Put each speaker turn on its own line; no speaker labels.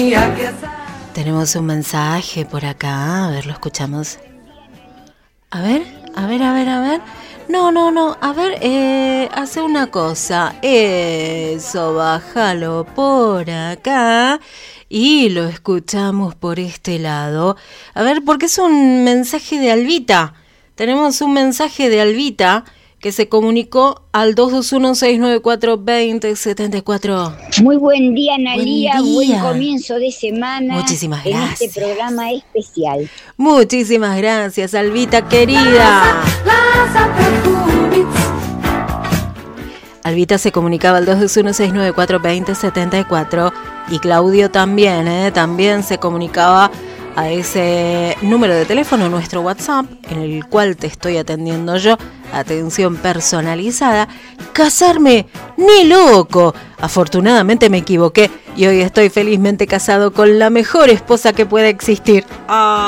Tenemos un mensaje por acá, a ver, lo escuchamos. A ver. No, a ver, hace una cosa. Eso, bájalo por acá y lo escuchamos por este lado. A ver, porque es un mensaje de Albita. Tenemos un mensaje de Albita que se comunicó al 221-694-2074.
Muy buen día, Analía. Buen comienzo de semana.
Muchísimas gracias.
En este programa especial.
Muchísimas gracias, Albita querida. Albita se comunicaba al 221-694-2074 y Claudio también, también se comunicaba a ese número de teléfono, nuestro WhatsApp, en el cual te estoy atendiendo yo, atención personalizada. Casarme, ni loco. Afortunadamente me equivoqué y hoy estoy felizmente casado con la mejor esposa que pueda existir.